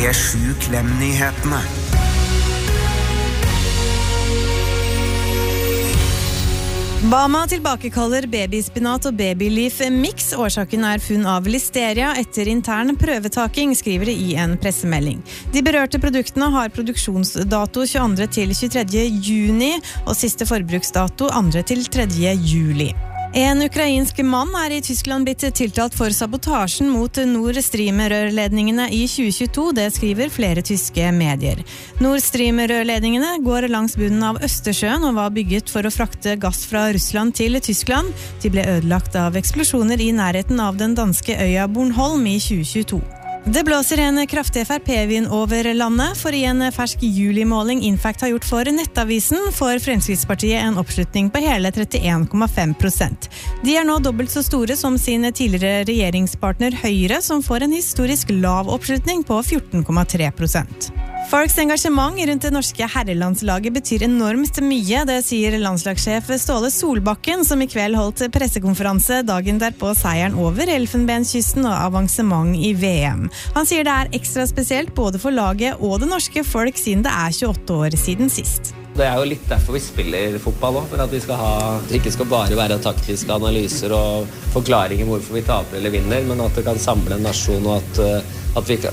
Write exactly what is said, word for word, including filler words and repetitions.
P sju Klem-nyhetene. Bama tilbakekaller babyspinat og babyleaf mix. Årsaken er funn av listeria etter intern prøvetaking, skriver det i en pressemelding. De berørte produktene har produksjonsdato tjueandre til tjuetredje juni, og siste forbruksdato andre til tredje juli. En ukrainsk mann er i Tyskland blitt tiltalt for sabotasjen mot Nord Stream-rørledningene i tjue tjueto, det skriver flere tyske medier. Nord Stream-rørledningene går langs bunnen av Østersjøen og var bygget for å frakte gass fra Russland til Tyskland. De ble ødelagt av eksplosjoner i nærheten av den danske øya Bornholm i tjue tjueto. Det blåser en kraftig F R P-vind over landet, for i en fersk julimåling Infact har gjort for Nettavisen får Fremskrittspartiet en oppslutning på hele trettien komma fem prosent. De er nå dobbelt så store som sin tidligere regjeringspartner Høyre, som får en historisk lav oppslutning på fjorten komma tre prosent. Folks engasjement rundt det norske herrelandslaget betyr enormt mye, det sier landslagssjef Ståle Solbakken, som i kveld holdt pressekonferanse dagen derpå seieren over Elfenbenskysten og avansement i V M. Han sier det er ekstra spesielt både for laget og det norske folk, siden det er tjueåtte år siden sist. Det er jo litt derfor vi spiller fotball også, for at vi skal ha, det ikke skal bare være taktiske analyser og forklaringer hvorfor vi taper eller vinner, men at det kan samle en nasjon, og at, at vi